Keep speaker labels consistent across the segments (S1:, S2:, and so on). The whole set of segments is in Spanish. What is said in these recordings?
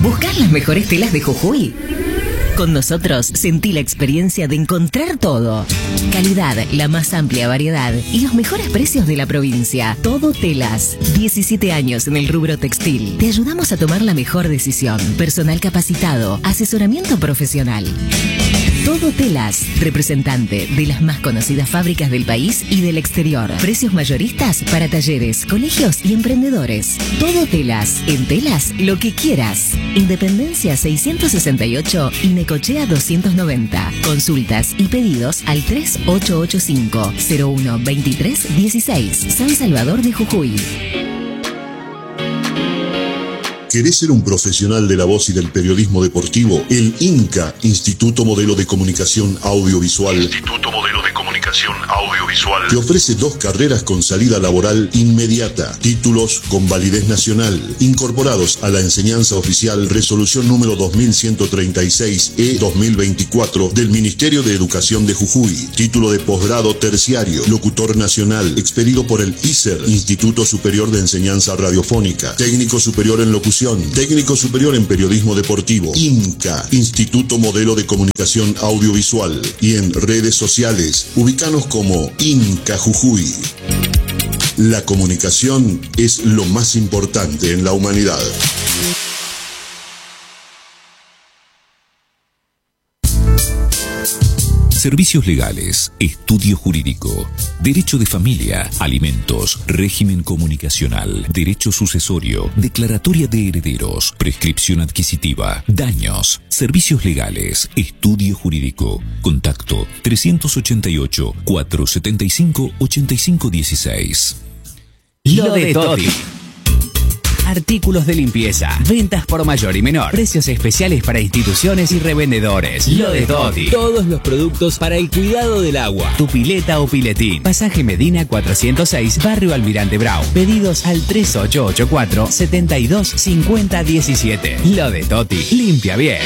S1: ¿Buscar las mejores telas de Jujuy? Con nosotros sentí la experiencia de encontrar todo. Calidad, la más amplia variedad y los mejores precios de la provincia. Todo Telas. 17 años en el rubro textil. Te ayudamos a tomar la mejor decisión. Personal capacitado, asesoramiento profesional. Todo Telas, representante de las más conocidas fábricas del país y del exterior. Precios mayoristas para talleres, colegios y emprendedores. Todo Telas, en telas lo que quieras. Independencia 668 y Necochea 290. Consultas y pedidos al 3885-012316. San Salvador de Jujuy.
S2: ¿Querés ser un profesional de la voz y del periodismo deportivo? El INCA, Instituto Modelo de Comunicación Audiovisual, te ofrece 2 carreras con salida laboral inmediata, títulos con validez nacional, incorporados a la enseñanza oficial Resolución número 2136-E-2024 del Ministerio de Educación de Jujuy, título de posgrado terciario, locutor nacional, expedido por el ISER, Instituto Superior de Enseñanza Radiofónica, técnico superior en locución, técnico superior en periodismo deportivo, INCA, Instituto Modelo de Comunicación Audiovisual, y en redes sociales, ubícanos como INCA Jujuy. La comunicación es lo más importante en la humanidad.
S3: Servicios legales, estudio jurídico, derecho de familia, alimentos, régimen comunicacional, derecho sucesorio, declaratoria de herederos, prescripción adquisitiva, daños, servicios legales, estudio jurídico. Contacto 388-475-8516.
S4: Lo de Toti. Artículos de limpieza, ventas por mayor y menor, precios especiales para instituciones y revendedores. Lo de Toti. Todos los productos para el cuidado del agua. Tu pileta o piletín. Pasaje Medina 406, Barrio Almirante Brown. Pedidos al 3884-725017. Lo de Toti. Limpia bien.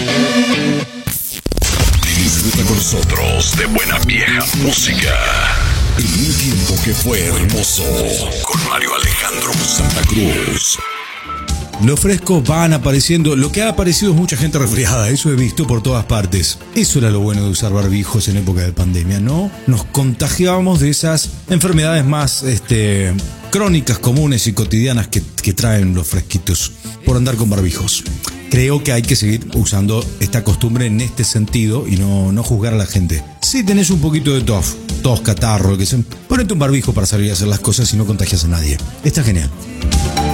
S5: Disfruta con nosotros de buena vieja música. En un tiempo que fue hermoso. Con Mario Alejandro Santa Cruz.
S6: Los frescos van apareciendo. Lo que ha aparecido es mucha gente resfriada. Eso he visto por todas partes. Eso era lo bueno de usar barbijos en época de pandemia, ¿no? Nos contagiábamos de esas enfermedades más crónicas, comunes y cotidianas que traen los fresquitos por andar con barbijos. Creo que hay que seguir usando esta costumbre en este sentido y no juzgar a la gente. Si tenés un poquito de tos, catarro, ponete un barbijo para salir a hacer las cosas y no contagias a nadie. Está genial.